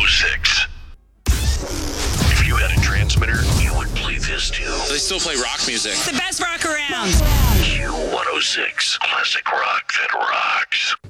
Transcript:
Q106. If you had a transmitter, you would play this too. They still play rock music. The best rock around. Q106. Classic rock that rocks.